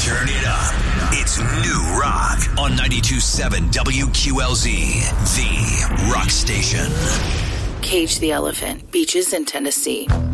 Turn it up. It's New Rock on 92.7 WQLZ, the rock station. Cage the Elephant, Beaches in Tennessee.